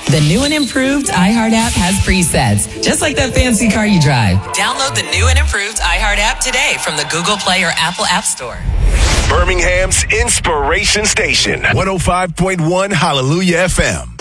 The new and improved iHeart app has presets, just like that fancy car you drive. Download the new and improved iHeart app today from the Google Play or Apple App Store. Birmingham's Inspiration Station, 105.1 Hallelujah FM.